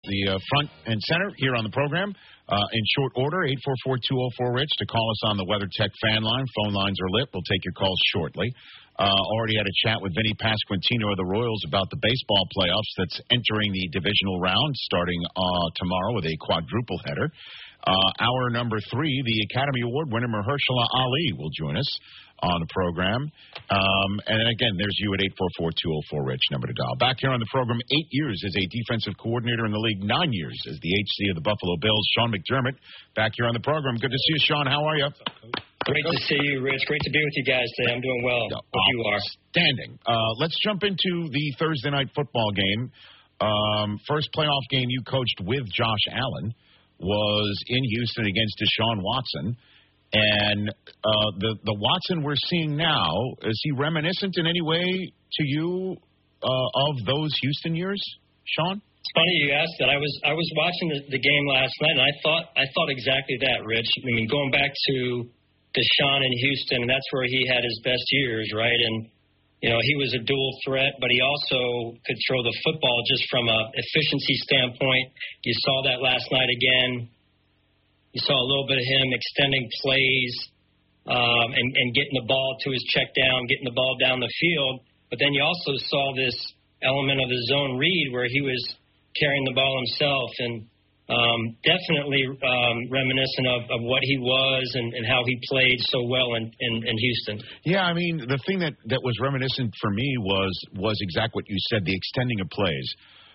the front and center here on the program. In short order, 844-204-RICH to call us on the WeatherTech fan line. Phone lines are lit. We'll take your calls shortly. Already had a chat with Vinny Pasquantino of the Royals about the baseball playoffs that's entering the divisional round starting tomorrow with a quadruple header. Hour number 3, the Academy Award winner Mahershala Ali will join us on the program. And then again, there's you at 844-204-RICH, number to dial. Back here on the program, 8 years as a defensive coordinator in the league, 9 years as the HC of the Buffalo Bills, Sean McDermott, back here on the program. Good to see you, Sean. How are you? Great to see you, Rich. Great to be with you guys today. I'm doing well. Hope you are. Outstanding. Let's jump into the Thursday night football game. First playoff game you coached with Josh Allen was in Houston against Deshaun Watson. And the Watson we're seeing now, is he reminiscent in any way to you of those Houston years, Sean? It's funny you asked that. I was watching the game last night, and I thought exactly that, Rich. I mean, going back to Deshaun in Houston, that's where he had his best years, right? And you know, he was a dual threat, but he also could throw the football just from a efficiency standpoint. You saw that last night again. You saw a little bit of him extending plays and getting the ball to his check down, getting the ball down the field. But then you also saw this element of the zone read where he was carrying the ball himself, and definitely reminiscent of what he was and how he played so well in Houston. Yeah, I mean, the thing that was reminiscent for me was exactly what you said, the extending of plays.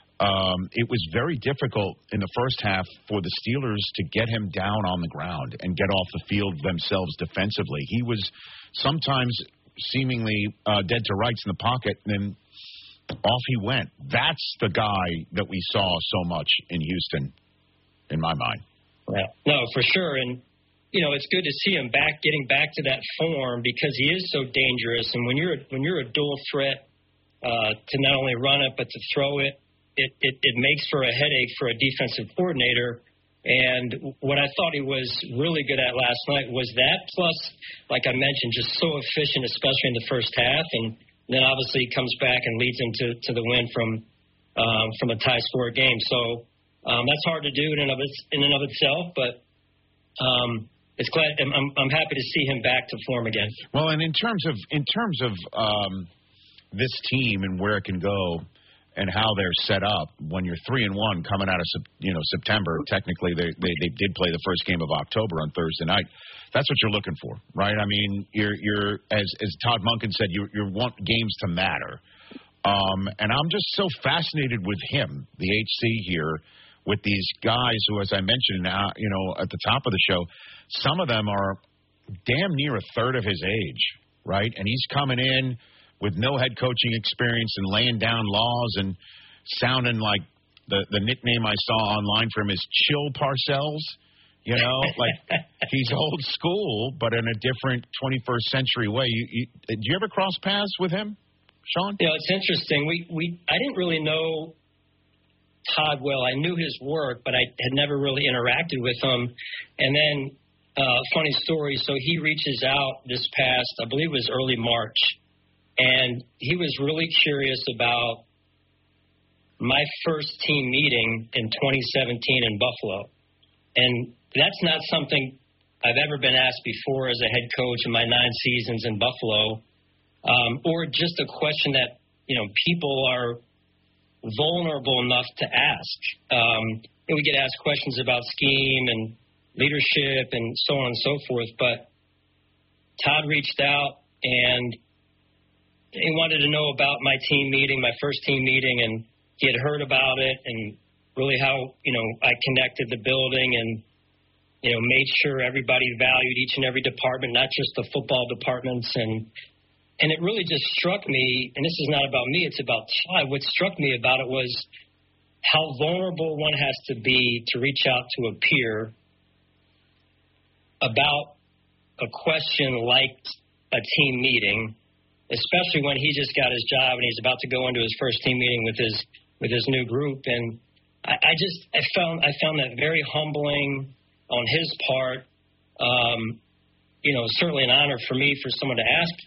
It was very difficult in the first half for the Steelers to get him down on the ground and get off the field themselves defensively. He was sometimes seemingly dead to rights in the pocket, and then off he went. That's the guy that we saw so much in Houston, in my mind. Yeah. No, for sure. And, you know, it's good to see him getting back to that form because he is so dangerous. And when you're a dual threat to not only run it but to throw it, it makes for a headache for a defensive coordinator. And what I thought he was really good at last night was that, plus, like I mentioned, just so efficient, especially in the first half. And then obviously he comes back and leads him to the win from a tie score game. So that's hard to do in and of itself, but it's glad I'm happy to see him back to form again. Well, and in terms of this team and where it can go and how they're set up, when you're 3-1 coming out of September, technically they did play the first game of October on Thursday night. That's what you're looking for, right? I mean, you're as Todd Monken said, you want games to matter. And I'm just so fascinated with him, the HC here, with these guys who, as I mentioned, at the top of the show, some of them are damn near a third of his age, right? And he's coming in with no head coaching experience and laying down laws and sounding like the nickname I saw online for him is Chill Parcells. You know, like he's old school, but in a different 21st century way. Did you ever cross paths with him, Sean? Yeah, it's interesting. I didn't really know Todd well. I knew his work, but I had never really interacted with him. And then, funny story, so he reaches out this past, I believe it was early March, and he was really curious about my first team meeting in 2017 in Buffalo. And that's not something I've ever been asked before as a head coach in my 9 seasons in Buffalo, or just a question that, people are vulnerable enough to ask. We get asked questions about scheme and leadership and so on and so forth, but Todd reached out and he wanted to know about my team meeting, my first team meeting, and he had heard about it and really how, I connected the building and, made sure everybody valued each and every department, not just the football departments. And it really just struck me, and this is not about me, it's about Todd. What struck me about it was how vulnerable one has to be to reach out to a peer about a question like a team meeting, especially when he just got his job and he's about to go into his first team meeting with his new group. And I found that very humbling on his part. Certainly an honor for me for someone to ask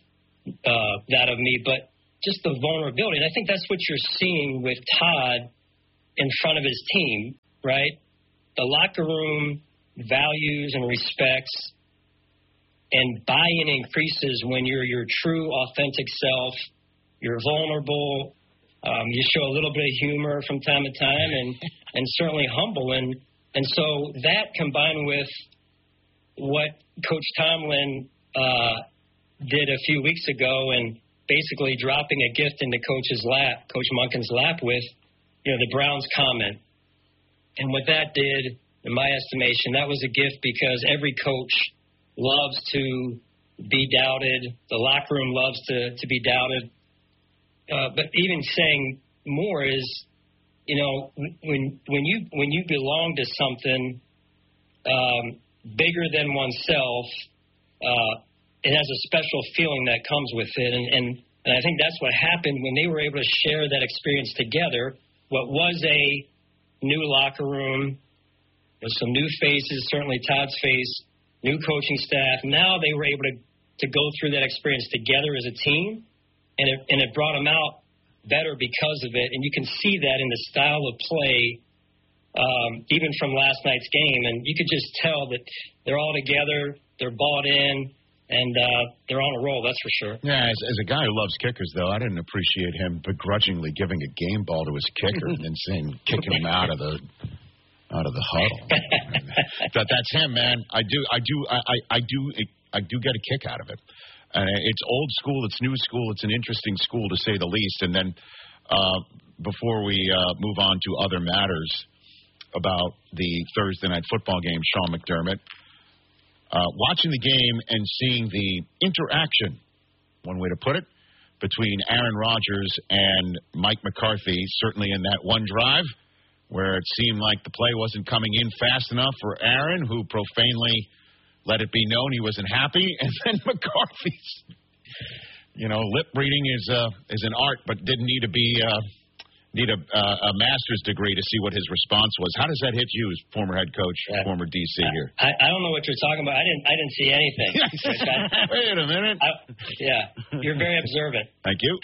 that of me, but just the vulnerability. And I think that's what you're seeing with Todd in front of his team, right? The locker room values and respects, and buy-in increases when you're your true, authentic self. You're vulnerable. You show a little bit of humor from time to time, and certainly humble. And so that combined with what Coach Tomlin did a few weeks ago, and basically dropping a gift into Coach Monken's lap with, the Browns comment. And what that did, in my estimation, that was a gift because every coach loves to be doubted. The locker room loves to be doubted. But even saying more is, when you belong to something bigger than oneself, it has a special feeling that comes with it. And I think that's what happened when they were able to share that experience together. What was a new locker room, with some new faces, certainly Todd's face, new coaching staff. Now they were able to go through that experience together as a team, and it brought them out better because of it. And you can see that in the style of play, even from last night's game. And you could just tell that they're all together, they're bought in, and they're on a roll, that's for sure. Yeah, as a guy who loves kickers, though, I didn't appreciate him begrudgingly giving a game ball to his kicker and then kicking him out of the huddle. That's him, man. I do get a kick out of it. It's old school, it's new school, it's an interesting school to say the least. And then before we move on to other matters about the Thursday night football game, Sean McDermott, watching the game and seeing the interaction, one way to put it, between Aaron Rodgers and Mike McCarthy, certainly in that one drive where it seemed like the play wasn't coming in fast enough for Aaron, who profanely let it be known he wasn't happy, and then McCarthy's, lip reading is an art, but didn't need to be need a master's degree to see what his response was. How does that hit you as former head coach, former DC here? I don't know what you're talking about. I didn't see anything. Wait a minute. You're very observant. Thank you.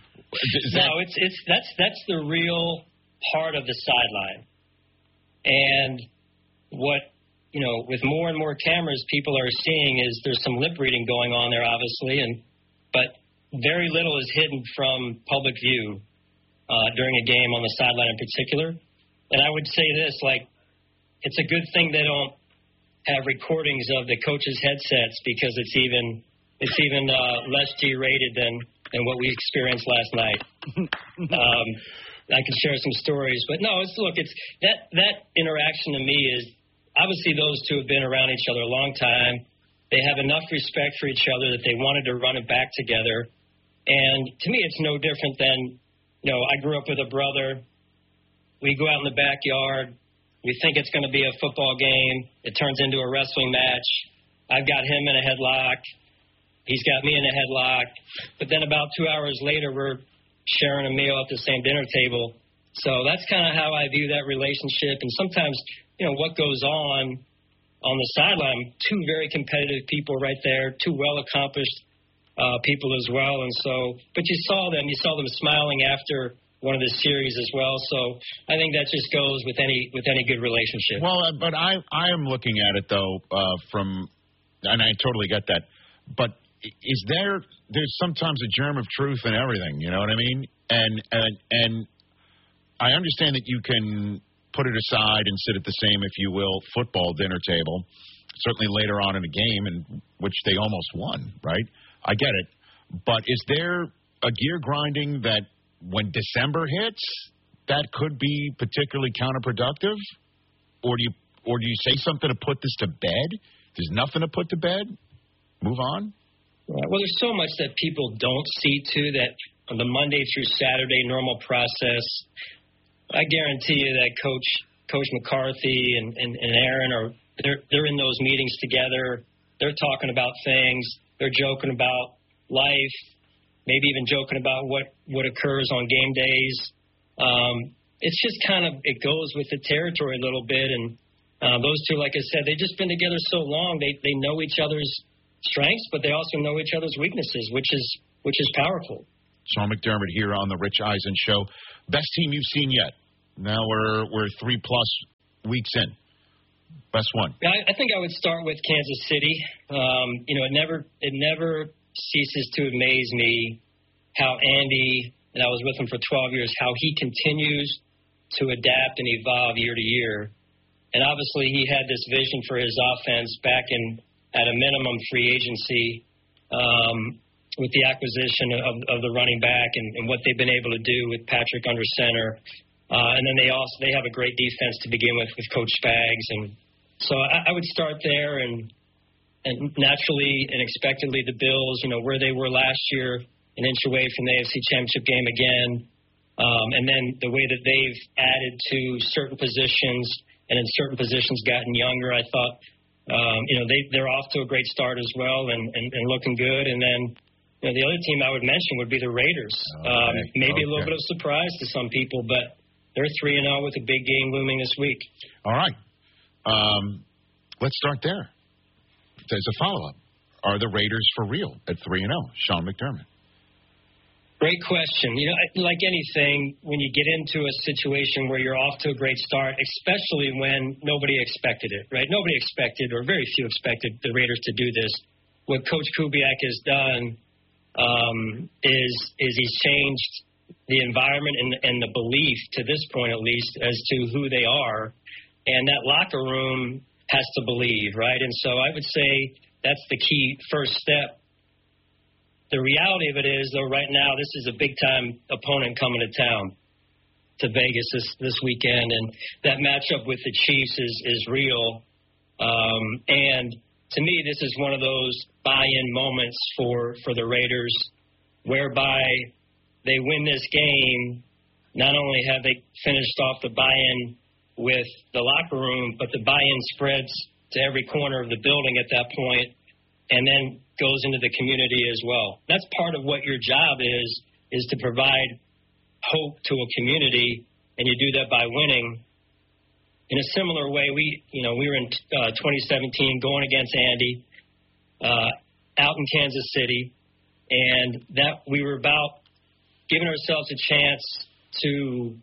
That's the real part of the sideline, and what. With more and more cameras, people are seeing is there's some lip reading going on there, obviously, but very little is hidden from public view during a game on the sideline in particular. And I would say this, it's a good thing they don't have recordings of the coaches' headsets because it's even less G-rated than what we experienced last night. I can share some stories, but no, it's that interaction to me is. Obviously, those two have been around each other a long time. They have enough respect for each other that they wanted to run it back together. And to me, it's no different than, I grew up with a brother. We go out in the backyard. We think it's going to be a football game. It turns into a wrestling match. I've got him in a headlock. He's got me in a headlock. But then about 2 hours later, we're sharing a meal at the same dinner table. So that's kind of how I view that relationship. And sometimes, what goes on the sideline, two very competitive people right there, two well-accomplished people as well. And so, but you saw them smiling after one of the series as well. So I think that just goes with any good relationship. Well, but I am looking at it, though, and I totally get that. But there's sometimes a germ of truth in everything, you know what I mean? And I understand that you can put it aside and sit at the same, if you will, football dinner table, certainly later on in a game in which they almost won, right? I get it. But is there a gear grinding that when December hits, that could be particularly counterproductive? Or do you say something to put this to bed? There's nothing to put to bed? Move on? Well, there's so much that people don't see, too, that on the Monday through Saturday normal process, I guarantee you that Coach McCarthy and Aaron they're in those meetings together. They're talking about things. They're joking about life, maybe even joking about what occurs on game days. It's just it goes with the territory a little bit. And those two, like I said, they've just been together so long. They know each other's strengths, but they also know each other's weaknesses, which is powerful. Sean McDermott here on the Rich Eisen Show. Best team you've seen yet Now we're 3+ weeks in. Best one. I think I would start with Kansas City. It never ceases to amaze me how Andy, and I was with him for 12 years, how he continues to adapt and evolve year to year. And obviously he had this vision for his offense back in, at a minimum, free agency with the acquisition of the running back and what they've been able to do with Patrick under center. And then they have a great defense to begin with Coach Spags. And so I would start there, and naturally and expectedly the Bills, where they were last year, an inch away from the AFC Championship game again. And then the way that they've added to certain positions and in certain positions gotten younger, I thought, they're off to a great start as well and looking good. And then the other team I would mention would be the Raiders. Maybe a little bit of surprise to some people, but they're 3-0 with a big game looming this week. All right. Let's start there. There's a follow-up. Are the Raiders for real at 3-0? Sean McDermott. Great question. Like anything, when you get into a situation where you're off to a great start, especially when nobody expected it, right? Nobody expected, or very few expected, the Raiders to do this. What Coach Kubiak has done is he's changed the environment and the belief, to this point at least, as to who they are. And that locker room has to believe, right? And so I would say that's the key first step. The reality of it is, though, right now, this is a big-time opponent coming to town, to Vegas this weekend, and that matchup with the Chiefs is real. And to me, this is one of those buy-in moments for the Raiders, whereby they win this game. Not only have they finished off the buy-in with the locker room, but the buy-in spreads to every corner of the building at that point, and then goes into the community as well. That's part of what your job is to provide hope to a community, and you do that by winning. In a similar way, we were in 2017 going against Andy out in Kansas City, and that we were about giving ourselves a chance to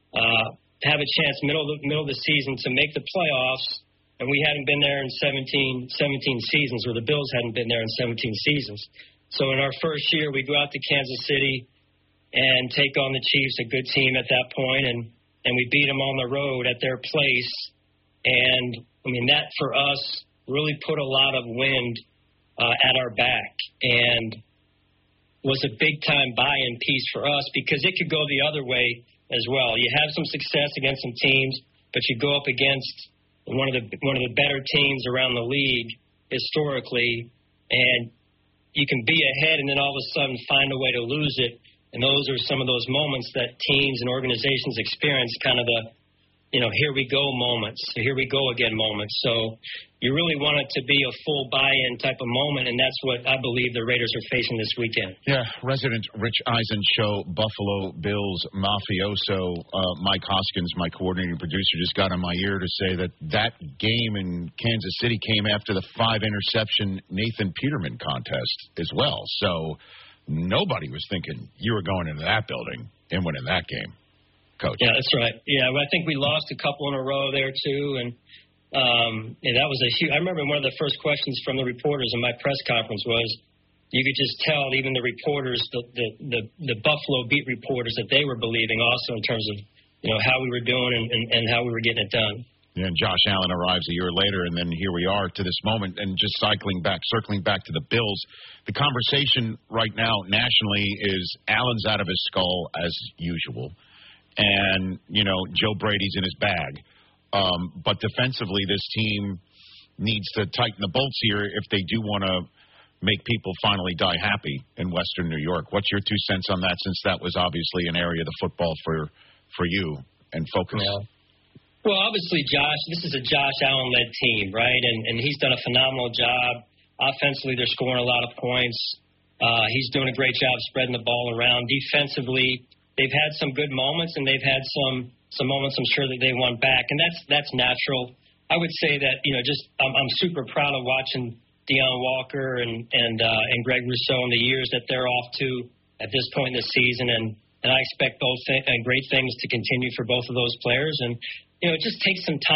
have a chance middle of the season to make the playoffs. And we hadn't been there in 17 seasons, or the Bills hadn't been there in 17 seasons. So in our first year, we go out to Kansas City and take on the Chiefs, a good team at that point, and we beat them on the road at their place. And, that for us really put a lot of wind at our back and was a big-time buy-in piece for us, because it could go the other way as well. You have some success against some teams, but you go up against one of the better teams around the league historically, and you can be ahead and then all of a sudden find a way to lose it. And those are some of those moments that teams and organizations experience, kind of the, here we go moments, here we go again moments. So you really want it to be a full buy-in type of moment, and that's what I believe the Raiders are facing this weekend. Yeah, resident Rich Eisen show, Buffalo Bills mafioso, Mike Hoskins, my coordinating producer, just got on my ear to say that game in Kansas City came after the 5-interception Nathan Peterman contest as well. So nobody was thinking you were going into that building and winning that game, Coach. Yeah, that's right. Yeah, well, I think we lost a couple in a row there, too, and that was a huge. I remember one of the first questions from the reporters in my press conference was, you could just tell even the reporters, the Buffalo beat reporters, that they were believing also in terms of how we were doing and how we were getting it done. Yeah, and Josh Allen arrives a year later, and then here we are to this moment. And just circling back to the Bills, the conversation right now nationally is Allen's out of his skull as usual, and Joe Brady's in his bag. But defensively, this team needs to tighten the bolts here if they do want to make people finally die happy in Western New York. What's your 2 cents on that, since that was obviously an area of the football for you and focus? Yeah. Well, obviously, this is a Josh Allen-led team, right? And he's done a phenomenal job. Offensively, they're scoring a lot of points. He's doing a great job spreading the ball around. Defensively, they've had some good moments, and they've had some moments I'm sure that they won back, and that's natural. I would say that I'm super proud of watching Deion Walker and Greg Rousseau in the years that they're off to at this point in the season, and and I expect great things to continue for both of those players. And it just takes some time.